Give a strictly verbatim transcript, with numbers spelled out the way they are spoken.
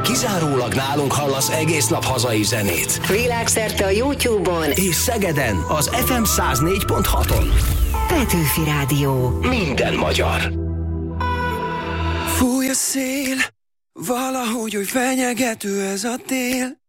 kizárólag nálunk hallasz egész nap hazai zenét. Világszerte a YouTube-on és Szegeden az ef em száz négy pont haton. Petőfi Rádió. Minden magyar. Fúj a szél, valahogy, hogy fenyegető ez a tél.